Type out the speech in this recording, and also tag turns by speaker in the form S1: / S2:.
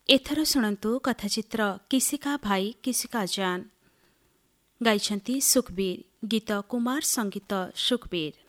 S1: ଏଥର ଶୁଣନ୍ତୁ କଥାଚିତ୍ର କିସିକା ଭାଇ କିସିକା ଜାନ୍। ଗାଇଛନ୍ତି ସୁଖବୀର। ଗୀତ କୁମାର, ସଙ୍ଗୀତ ସୁଖବୀର।